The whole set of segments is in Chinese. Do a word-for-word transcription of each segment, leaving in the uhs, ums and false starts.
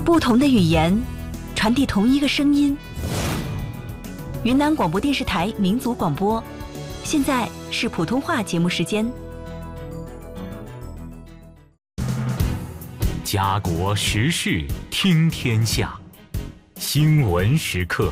不同的语言，传递同一个声音。云南广播电视台民族广播，现在是普通话节目时间。 家国时事听天下，新闻时刻。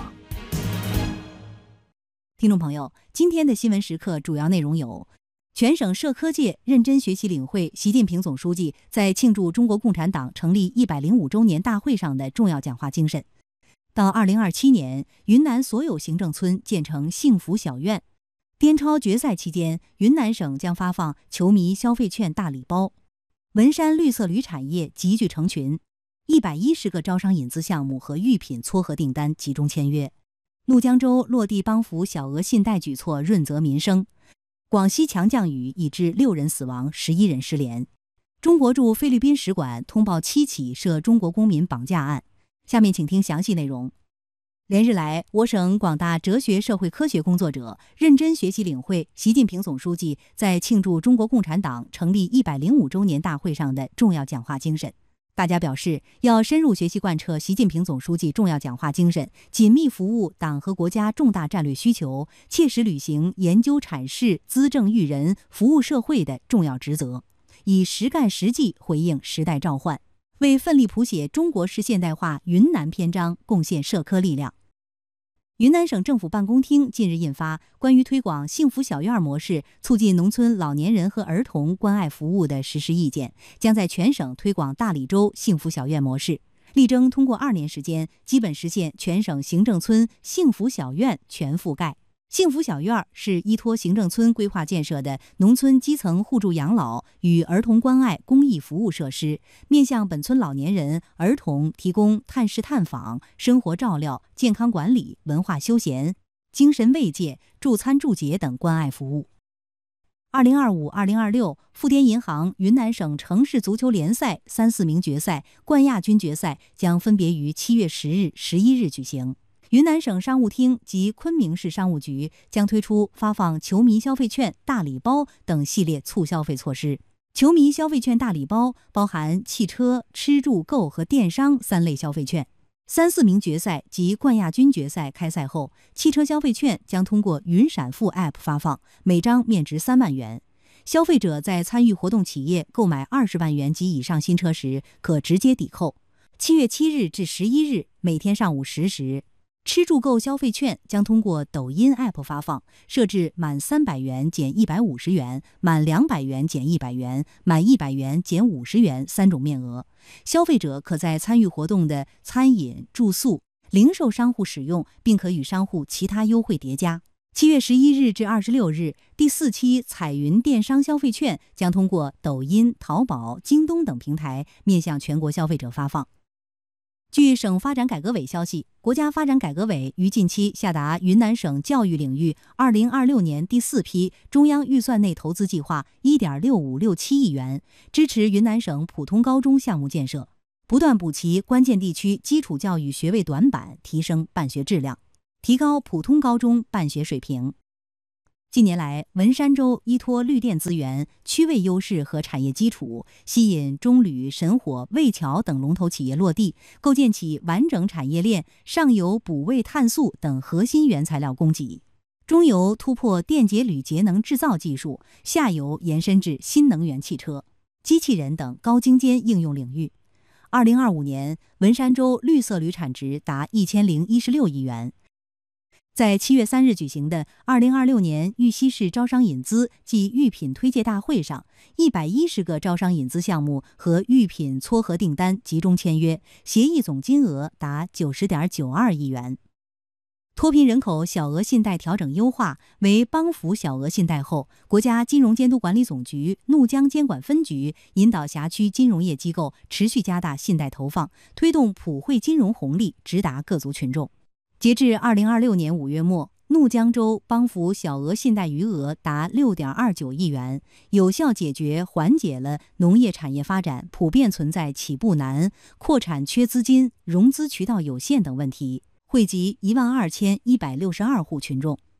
听众朋友，今天的新闻时刻主要内容有：全省社科界认真学习领会习近平总书记在庆祝中国共产党成立一百零五周年大会上的重要讲话精神。到二零二七年，云南所有行政村建成幸福小院。滇超决赛期间，云南省将发放球迷消费券大礼包。文山绿色铝产业集聚成群，一百一十个招商引资项目和预品撮合订单集中签约。怒江州落地帮扶小额信贷举措润泽民生。广西强降雨已致六人死亡，十一人失联。中国驻菲律宾使馆通报七起涉中国公民绑架案。下面请听详细内容。连日来，我省广大哲学社会科学工作者认真学习领会习近平总书记在庆祝中国共产党成立一百零五周年大会上的重要讲话精神。大家表示，要深入学习贯彻习近平总书记重要讲话精神，紧密服务党和国家重大战略需求，切实履行研究阐释、资政育人、服务社会的重要职责，以实干实际回应时代召唤，为奋力谱写中国式现代化云南篇章贡献社科力量。云南省政府办公厅近日印发关于推广幸福小院模式，促进农村老年人和儿童关爱服务的实施意见，将在全省推广大理州幸福小院模式，力争通过二年时间，基本实现全省行政村幸福小院全覆盖。幸福小院是依托行政村规划建设的农村基层互助养老与儿童关爱公益服务设施，面向本村老年人、儿童提供探视探访、生活照料、健康管理、文化休闲、精神慰藉、助餐助洁等关爱服务。二零二五、二零二六富滇银行云南省城市足球联赛三四名决赛、冠亚军决赛将分别于七月十日、十一日举行。云南省商务厅及昆明市商务局将推出发放球迷消费券大礼包等系列促消费措施。球迷消费券大礼包包含汽车、吃住购和电商三类消费券。三四名决赛及冠亚军决赛开赛后，汽车消费券将通过云闪付 A P P 发放，每张面值三万元。消费者在参与活动企业购买二十万元及以上新车时，可直接抵扣。七月七日至十一日，每天上午十时。吃住购消费券将通过抖音 A P P 发放，设置满三百元减一百五十元、满两百元减一百元、满一百元减五十元三种面额。消费者可在参与活动的餐饮、住宿、零售商户使用，并可与商户其他优惠叠加。七月十一日至二十六日，第四期彩云电商消费券将通过抖音、淘宝、京东等平台面向全国消费者发放。据省发展改革委消息，国家发展改革委于近期下达云南省教育领域二零二六年第四批中央预算内投资计划 一点六五六七亿元，支持云南省普通高中项目建设，不断补齐关键地区基础教育学位短板，提升办学质量，提高普通高中办学水平。近年来，文山州依托绿电资源、区位优势和产业基础，吸引中铝、神火、魏桥等龙头企业落地，构建起完整产业链，上游补位碳素等核心原材料供给，中游突破电解铝节能制造技术，下游延伸至新能源汽车、机器人等高精尖应用领域。二零二五年，文山州绿色铝产值达一千零一十六亿元。在七月三日举行的二零二六年玉溪市招商引资暨预品推介大会上，一百一十个招商引资项目和预品撮合订单集中签约，协议总金额达九十点九二亿元。脱贫人口小额信贷调整优化为帮扶小额信贷后，国家金融监督管理总局怒江监管分局引导辖区金融业机构持续加大信贷投放，推动普惠金融红利直达各族群众。截至二零二六年五月末，怒江州帮扶小额信贷余额达六点二九亿元，有效解决缓解了农业产业发展普遍存在起步难、扩产缺资金、融资渠道有限等问题，惠及一万二千一百六十二户群众。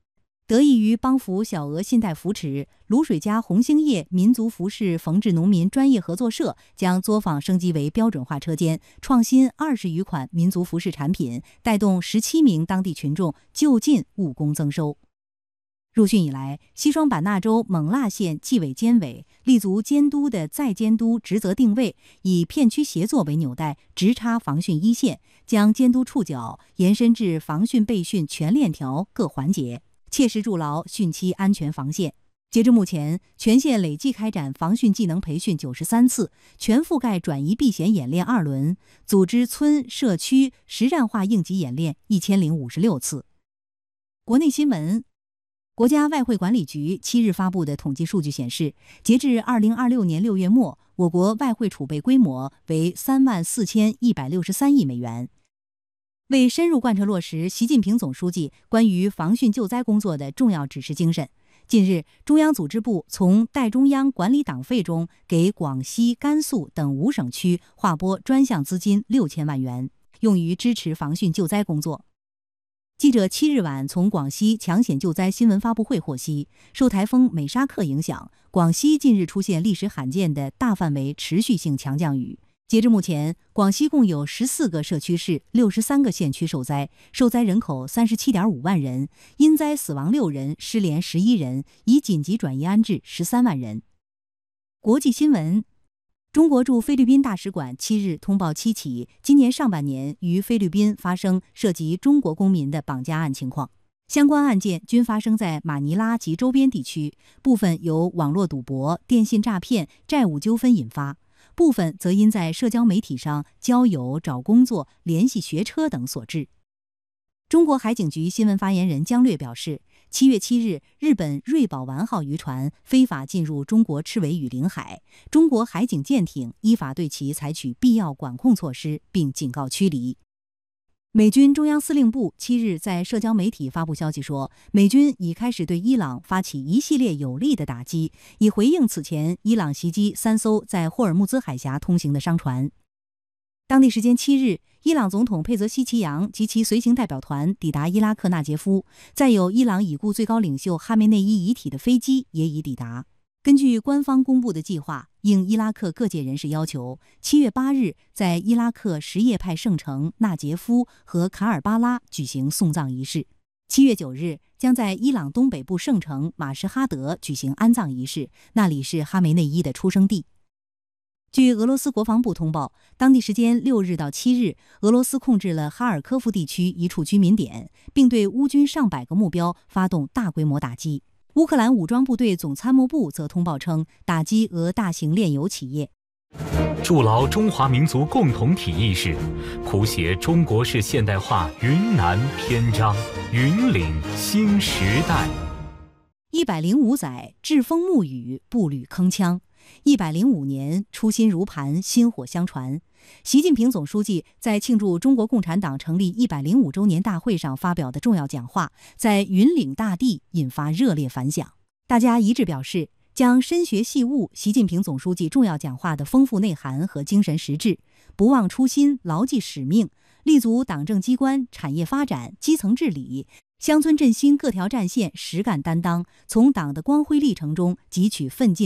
得益于帮扶小额信贷扶持，卤水家红星业民族服饰缝制农民专业合作社将作坊升级为标准化车间，创新二十余款民族服饰产品，带动十七名当地群众就近务工增收。入汛以来，西双版纳州勐腊县纪委监委立足监督的再监督职责定位，以片区协作为纽带，直插防汛一线，将监督触角延伸至防汛备汛全链条各环节，切实筑牢汛期安全防线。截至目前，全县累计开展防汛技能培训九十三次，全覆盖转移避险演练二轮，组织村社区实战化应急演练一千零五十六次。国内新闻。国家外汇管理局七日发布的统计数据显示，截至二零二六年六月末，我国外汇储备规模为三万四千一百六十三亿美元。为深入贯彻落实习近平总书记关于防汛救灾工作的重要指示精神，近日，中央组织部从代中央管理党费中给广西、甘肃等五省区划拨专项资金六千万元，用于支持防汛救灾工作。记者七日晚从广西抢险救灾新闻发布会获悉，受台风美沙克影响，广西近日出现历史罕见的大范围持续性强降雨。截至目前，广西共有十四个社区市、六十三个县区受灾，受灾人口三十七点五万人，因灾死亡六人，失联十一人，已紧急转移安置十三万人。国际新闻。中国驻菲律宾大使馆七日通报七起今年上半年于菲律宾发生涉及中国公民的绑架案情况，相关案件均发生在马尼拉及周边地区，部分由网络赌博、电信诈骗、债务纠纷引发，部分则因在社交媒体上交友、找工作、联系学车等所致。中国海警局新闻发言人姜略表示，七月七日，日本瑞宝丸号渔船非法进入中国赤尾屿领海，中国海警舰艇依法对其采取必要管控措施，并警告驱离。美军中央司令部七日在社交媒体发布消息说，美军已开始对伊朗发起一系列有力的打击，以回应此前伊朗袭击三艘在霍尔木兹海峡通行的商船。当地时间七日，伊朗总统佩泽希奇扬及其随行代表团抵达伊拉克纳杰夫，载有伊朗已故最高领袖哈梅内伊遗体的飞机也已抵达。根据官方公布的计划，应伊拉克各界人士要求，七月八日在伊拉克什叶派圣城纳杰夫和卡尔巴拉举行送葬仪式。七月九日将在伊朗东北部圣城马什哈德举行安葬仪式，那里是哈梅内伊的出生地。据俄罗斯国防部通报，当地时间六日到七日，俄罗斯控制了哈尔科夫地区一处居民点，并对乌军上百个目标发动大规模打击。乌克兰武装部队总参谋部则通报称，打击俄大型炼油企业。 筑牢中华民族共同体意识，谱写中国式现代化云南篇章，云岭新时代。 一百零五载，栉风沐雨，步履铿锵。一百零五年，初心如磐，薪火相传。习近平总书记在庆祝中国共产党成立一百零五周年大会上发表的重要讲话，在云岭大地引发热烈反响。大家一致表示，将深学细悟习近平总书记重要讲话的丰富内涵和精神实质，不忘初心，牢记使命，立足党政机关、产业发展、基层治理、乡村振兴各条战线，实干担当，从党的光辉历程中汲取奋进